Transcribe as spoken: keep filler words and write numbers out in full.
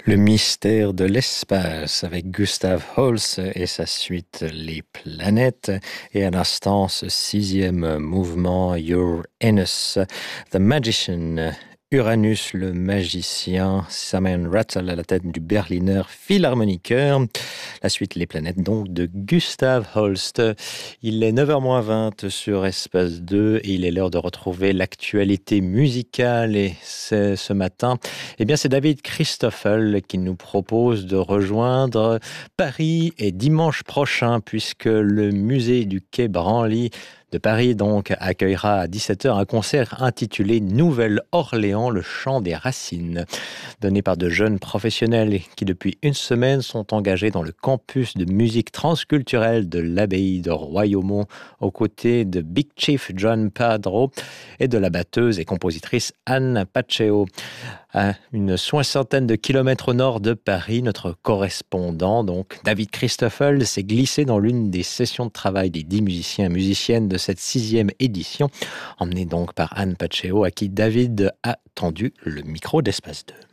Le mystère de l'espace avec Gustav Holst et sa suite Les Planètes. Et à l'instant, ce sixième mouvement, Uranus, The Magician. Uranus, le magicien, Simon Rattle à la tête du Berliner Philharmoniker. La suite Les Planètes, donc, de Gustav Holst. Il est neuf heures moins vingt sur Espace deux et il est l'heure de retrouver l'actualité musicale. Et c'est ce matin, eh bien, c'est David Christoffel qui nous propose de rejoindre Paris et dimanche prochain, puisque le musée du Quai Branly de Paris donc accueillera à dix-sept heures un concert intitulé Nouvelle-Orléans, le chant des racines, donné par de jeunes professionnels qui depuis une semaine sont engagés dans le campus de musique transculturelle de l'abbaye de Royaumont aux côtés de Big Chief John Padro et de la batteuse et compositrice Anne Paceo. À une soixantaine de kilomètres au nord de Paris, notre correspondant, donc David Christoffel, s'est glissé dans l'une des sessions de travail des dix musiciens et musiciennes de cette sixième édition, emmené donc par Anne Paceo, à qui David a tendu le micro d'Espace deux.